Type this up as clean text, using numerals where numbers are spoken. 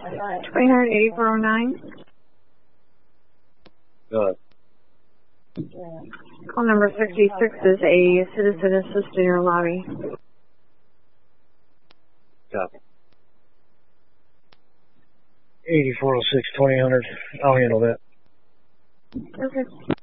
2000 8409. Go ahead. Call number 56 is a citizen assist in your lobby. Copy. 8406 2000. I'll handle that. Okay.